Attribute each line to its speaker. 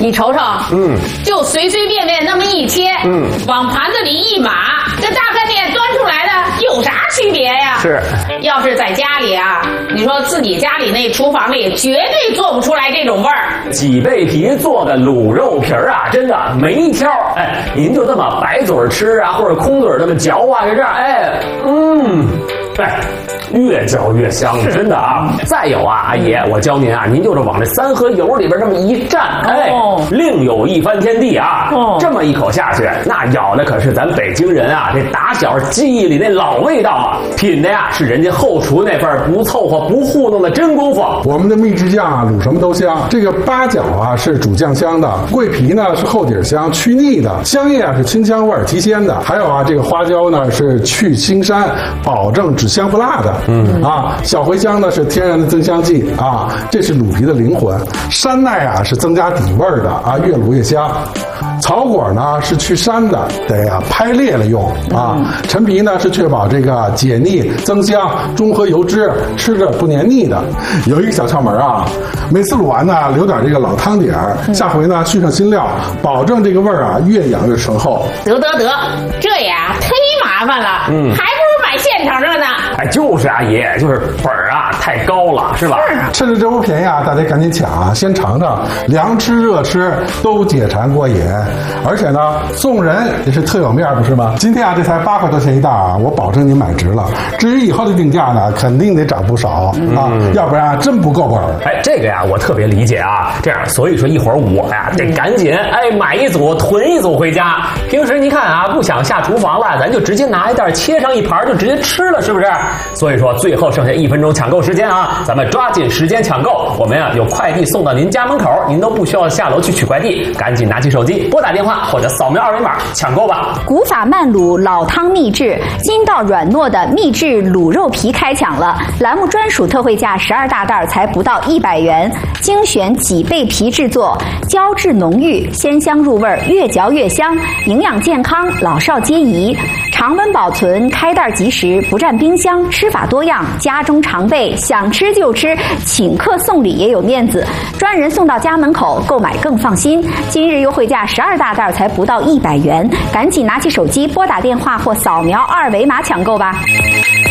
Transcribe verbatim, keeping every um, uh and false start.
Speaker 1: 你瞅瞅，
Speaker 2: 嗯，
Speaker 1: 就随随便便那么一切，
Speaker 2: 嗯，
Speaker 1: 往盘子里一码，跟大饭店端出来的有啥区别呀？
Speaker 2: 是，
Speaker 1: 要是在家里啊，你说自己家里那厨房里绝对做不出来这种味儿。
Speaker 2: 脊背皮做的卤肉皮儿啊，真的没挑。哎，您就这么白嘴吃啊，或者空嘴这么嚼啊，就这样，哎，嗯，哎。越嚼越香，真的啊！再有啊，阿姨，我教您啊，您就是往这三合油里边这么一蘸，哎，
Speaker 1: 哦、
Speaker 2: 另有一番天地啊！哦、这么一口下去，那咬的可是咱北京人啊，这打小记忆里那老味道啊，品的呀是人家后厨那份不凑合、不糊弄的真功夫。
Speaker 3: 我们的秘制酱啊，卤什么都香。这个八角啊是主酱香的，桂皮呢是后底香，去腻的；香叶啊是清香味提鲜的，还有啊这个花椒呢是去腥膻，保证只香不辣的。嗯啊，小茴香呢是天然的增香剂啊，这是卤皮的灵魂。山奈啊是增加底味的啊，越卤越香。草果呢是去膻的，得啊拍裂了用啊。陈皮呢是确保这个解腻增香，中和油脂，吃着不黏腻的。有一个小窍门啊，每次卤完呢留点这个老汤底儿，下回呢续上新料，保证这个味儿啊越养越醇厚。
Speaker 1: 得得得，这呀忒麻烦了，嗯，还不如买现成的呢。
Speaker 2: 哎，就是阿姨，就是本儿啊太高了，是吧？
Speaker 1: 是啊，
Speaker 3: 趁着这波便宜啊，大家赶紧抢啊，先尝尝，凉吃热吃都解馋过瘾。而且呢，送人也是特有面，不是吗？今天啊，这才八块多钱一袋啊，我保证你买值了。至于以后的定价呢，肯定得涨不少、嗯、啊，要不然啊，真不够本。
Speaker 2: 哎，这个呀，我特别理解啊。这样，所以说一会儿我呀得赶紧哎买一组囤一组回家。平时您看啊，不想下厨房了，咱就直接拿一袋切上一盘就直接吃了，是不是？所以说最后剩下一分钟抢购时间啊，咱们抓紧时间抢购。我们呀有快递送到您家门口，您都不需要下楼去取快递，赶紧拿起手机拨打电话或者扫描二维码抢购吧。
Speaker 4: 古法慢卤老汤秘制，筋道软糯的秘制卤肉皮开抢了！栏目专属特惠价十二大袋才不到一百元，精选脊背皮制作，胶质浓郁，鲜香入味，越嚼越香，营养健康，老少皆宜。常温保存，开袋即食，不占冰箱，吃法多样，家中常备，想吃就吃，请客送礼也有面子，专人送到家门口，购买更放心。今日优惠价十二大袋才不到一百元，赶紧拿起手机拨打电话或扫描二维码抢购吧。